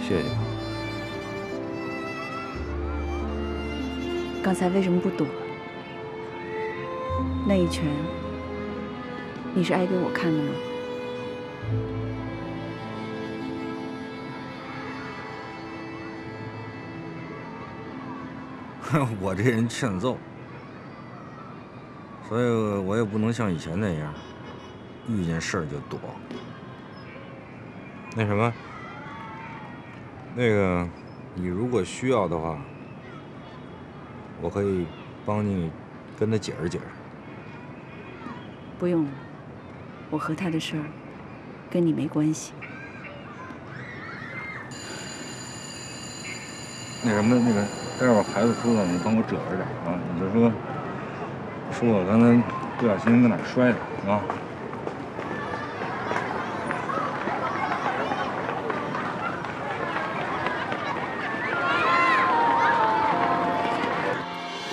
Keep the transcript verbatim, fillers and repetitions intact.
谢谢。 刚才为什么不躲？那一拳，你是挨给我看的吗？ 我这人欠揍，所以我也不能像以前那样，遇见事儿就躲。那什么，那个，你如果需要的话，我可以帮你跟他解释解释。 不用了，我和他的事儿跟你没关系。 那什么，那个，待会儿孩子哭了，你帮我褶着点啊！你就说，说我刚才不小心搁哪儿摔的啊？